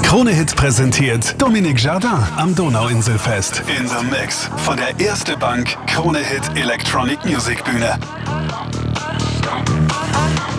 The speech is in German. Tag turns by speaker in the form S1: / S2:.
S1: Krone Hit präsentiert Dominique Jardin am Donauinselfest. In the Mix von der Erste Bank Krone Hit Electronic Music Bühne.